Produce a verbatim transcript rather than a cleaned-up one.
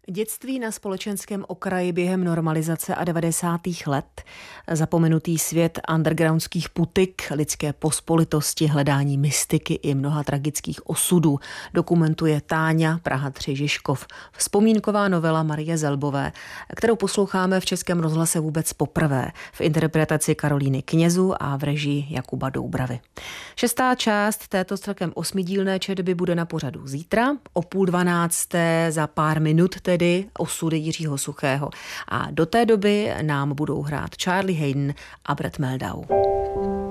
Dětství na společenském okraji během normalizace a devadesátých let, zapomenutý svět undergroundských putik, lidské pospolitosti, hledání mystiky i mnoha tragických osudů, dokumentuje Táňa, Praha tři, Žižkov. Vzpomínková novela Marie Zelbové, kterou posloucháme v Českém rozhlase vůbec poprvé, v interpretaci Karolíny Knězu a v režii Jakuba Doubravy. Šestá část této celkem osmidílné četby bude na pořadu zítra, o půl dvanácté za pár minut tedy osudy Jiřího Suchého. A do té doby nám budou hrát Charlie Hayden a Brett Meldau.